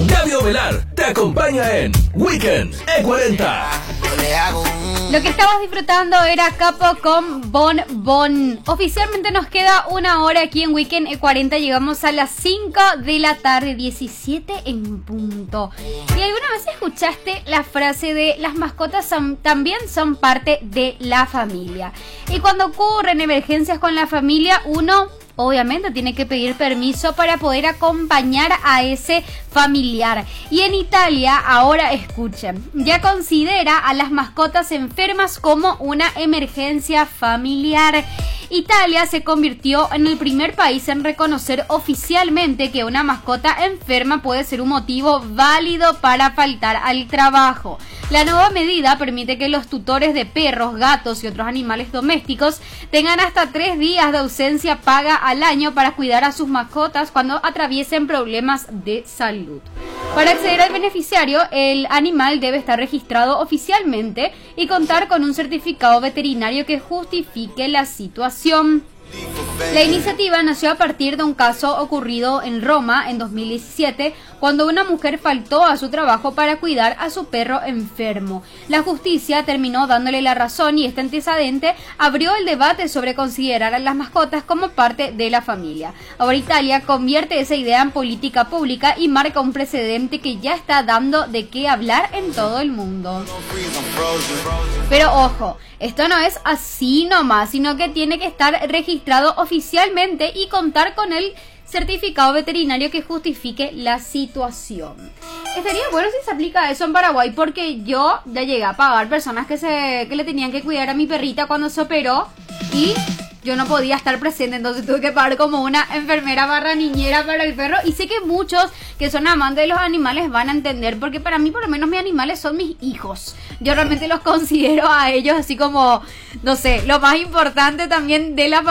Gaby Ovelar te acompaña en Weekend E40. Lo que estabas disfrutando era Capo con Bon Bon. Oficialmente nos queda una hora aquí en Weekend E40. Llegamos a las 5 de la tarde, 17 en punto. ¿Y alguna vez escuchaste la frase de las mascotas también son parte de la familia? Y cuando ocurren emergencias con la familia, uno obviamente tiene que pedir permiso para poder acompañar a ese familiar. Y en Italia, ahora escuchen, ya considera a las mascotas enfermas como una emergencia familiar. Italia se convirtió en el primer país en reconocer oficialmente que una mascota enferma puede ser un motivo válido para faltar al trabajo. La nueva medida permite que los tutores de perros, gatos y otros animales domésticos tengan hasta 3 días de ausencia paga al año para cuidar a sus mascotas cuando atraviesen problemas de salud. Para acceder al beneficiario, el animal debe estar registrado oficialmente y contar con un certificado veterinario que justifique la situación. La iniciativa nació a partir de un caso ocurrido en Roma en 2017, cuando una mujer faltó a su trabajo para cuidar a su perro enfermo. La justicia terminó dándole la razón y este antecedente abrió el debate sobre considerar a las mascotas como parte de la familia. Ahora Italia convierte esa idea en política pública y marca un precedente que ya está dando de qué hablar en todo el mundo. Pero ojo, esto no es así nomás, sino que tiene que estar registrado oficialmente y contar con el certificado veterinario que justifique la situación. Estaría bueno si se aplica eso en Paraguay, porque yo ya llegué a pagar personas que le tenían que cuidar a mi perrita cuando se operó y yo no podía estar presente, entonces tuve que pagar como una enfermera / niñera para el perro. Y sé que muchos que son amantes de los animales van a entender, porque para mí por lo menos mis animales son mis hijos. Yo realmente los considero a ellos así como, no sé, lo más importante también de la